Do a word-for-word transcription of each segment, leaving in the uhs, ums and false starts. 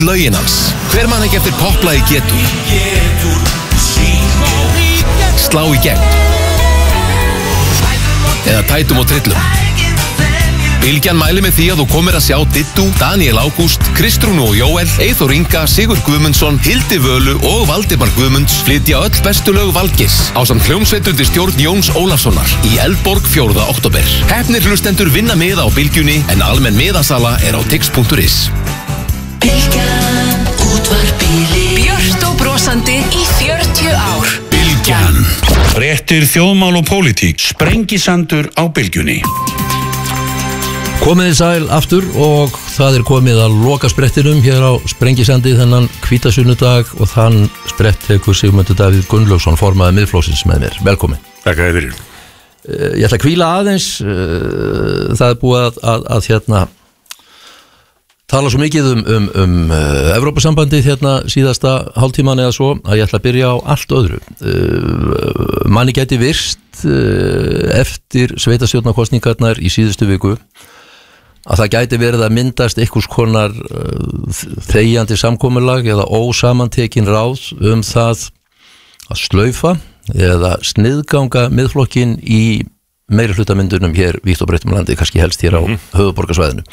Lögin hans. Hver man ekki eftir poplagi Getur? Slá í gegn. Eða tætum og trillum. Bylgjan mæli með því að þú komir að sjá Dittu, Daniel Ágúst, Kristrúnu og Jóel, Eyþór Inga, Sigur Guðmundsson, Hildi Völu og Valdimar Guðmunds flytja öll bestu lög Valgeirs ásamt hljómsveit undir stjórn Jóns Ólafssonar í Eldborg fjórða október. Heppnir hlustendur vinna miða á Bylgjunni en almenn miðasala er á tix punktur is. Bylgjan, útvarpili Björt og brosandi í fjörutíu ár. Bylgjan. Réttir þjóðmál og pólitík. Sprengisandur á Bylgjunni. Komið í sæl aftur og það er komið að loka sprettinum hér á Sprengisandi þennan hvítasunnudag og þann sprett tekur Sigmundur Davíð Gunnlaugsson formaður Miðflokksins með mér. Velkomin. Takk að þið fyrir. Ég ætla að hvíla aðeins, það er búið að, að, að hérna tala svo mikið um, um, um uh, Evrópusambandið hérna síðasta hálftíman eða svo að ég ætla að byrja á allt öðru. Uh, manni gæti virst uh, eftir sveitarstjórnarkosningarnar í síðustu viku að það gæti verið að myndast einhvers konar uh, þegjandi samkomulag eða ósamantekin ráð um það að slaufa eða sniðganga Miðflokkinn í meiri hlutamyndunum hér vítt og breitt um landi, kannski helst hér á mm-hmm. höfuðborgarsvæðinu.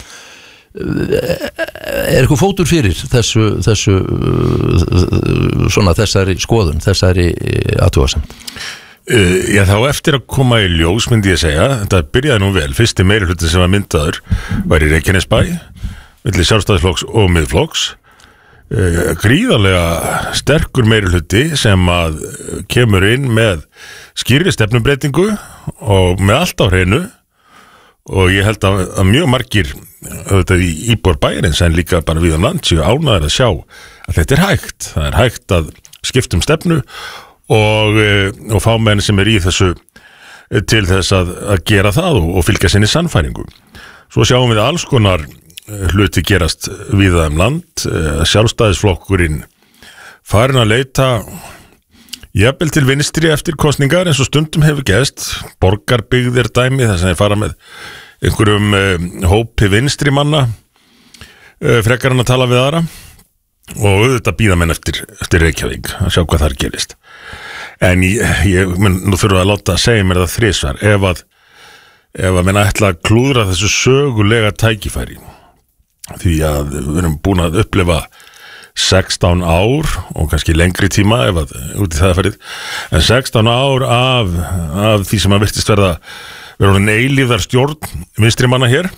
Er eitthvað fótur fyrir þessu, þessu svona þessari skoðun, þessari athugasemd? Uh, já, þá eftir að koma í ljós myndi ég segja, þetta byrjaði nú vel. Fyrsti meirihluti sem var myndaður var í Reykjanesbæ, milli Sjálfstæðisflokks og Miðflokks. Uh, gríðarlega sterkur meirihluti sem að kemur inn með skýrri stefnumbreytingu og með allt á hreinu. Og ég held að, að mjög margir auðvitað í íbúar bæjarins en líka bara við um land séu ánægðir að sjá að þetta er hægt. Það er hægt að skipta um stefnu og, og fá menn sem er í þessu til þess að, að gera það og, og fylgja sinni sannfæringu. Svo sjáum við alls konar hluti gerast víða um land. Sjálfstæðisflokkurinn farin að leita jafnvel til vinstri eftir kosningar eins og stundum hefur gerst. Borgarbyggðir dæmi þar sem þeir fara með einhverjum uh, hópi vinstri manna uh, frekar hann að tala við aðra og auðvitað bíða menn eftir, eftir Reykjavík að sjá hvað þar gerist. En ég, ég menn, nú þurfa að láta að segja mér það þrisvar ef að ef að menn ætla að klúðra þessu sögulega tækifæri því að við erum búin að upplifa sextán ár og kannski lengri tíma ef að út í það farið en sextán ár af, af því sem að virtist verða verða hún eilíðar stjórn vinstri manna hér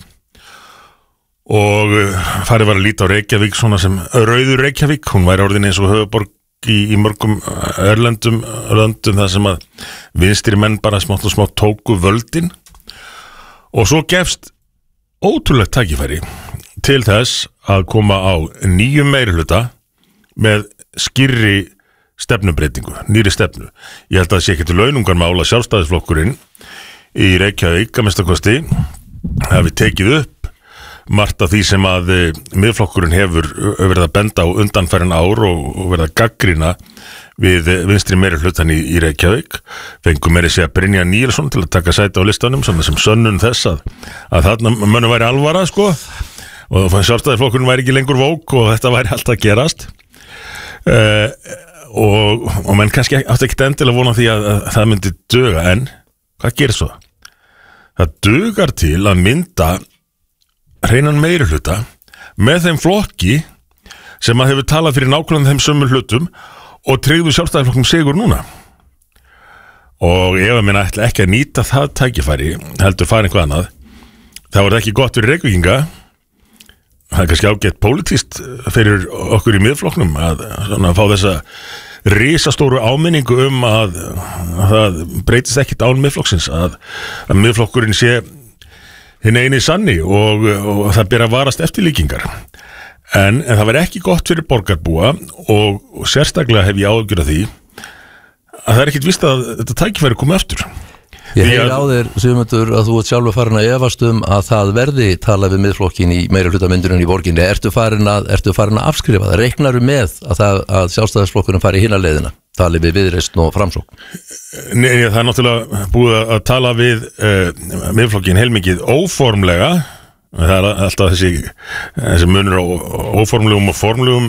og farið var að líta á Reykjavík svona sem rauður Reykjavík, hún væri orðin eins og höfuborg í, í mörgum erlendum löndum þar sem að vinstri menn bara smátt og smátt tóku völdin og svo gefst ótrúlegt tækifæri til þess að koma á nýjum meirihluta með skýrri stefnumbreytingu, nýri stefnu. Ég held að það sé ekki til launungarmál að Sjálfstæðisflokkurinn í Reykjavík að minnsta hafi tekið upp margt af því sem að Miðflokkurinn hefur verið að benda á undanfærin ár og, og verið að gaggrina við vinstri meirihlutan í, í Reykjavík. Fengum meiri segja Brynjar Níelsson til að taka sæti á listanum sem sönnun þess að, að þarna mönnum væri alvara sko og Sjálfstæðisflokkurinn væri ekki lengur vók og þetta væri allt að gerast uh, og, og menn kannski átti ekkert endilega vona því að, að það myndi duga en hvað gerir svo? Það dugar til að mynda hreinan meirihluta með þeim flokki sem að hefur talað fyrir nákvæmlega þeim sömu hlutum og tryggðu Sjálfstæðisflokkum sigur núna og ef að minna ætla ekki að nýta það tækifæri heldur fara einhvað annað þá er það ekki gott fyrir Reykvíkinga það er kannski ágætt pólitískt fyrir okkur í Miðflokknum að, að fá þessa risastóru áminningu um að, að það breytist ekkit án Miðflokksins að, að Miðflokkurinn sé hinn eini sanni og, og það ber að varast eftirlíkingar en, en það verði ekki gott fyrir borgarbúa og, og sérstaklega hef ég ágjörð að því að það er ekkit víst að þetta tækifæri komi aftur. Ég heyri á þér, Sigmundur, að þú ert sjálfur farin að efast um að það verði talað við Miðflokkin í meiri hlutamyndunum í borginni. Ertu farin að, ertu farin að afskrifa það? Reiknaru með að, það, að Sjálfstæðisflokkurinn fari hina leiðina? Talið við Viðreisn og Framsókn? Nei, það er náttúrulega búið að tala við uh, Miðflokkin heilmikið óformlega Það er alltaf þessi, þessi munur á óformlegum og formlegum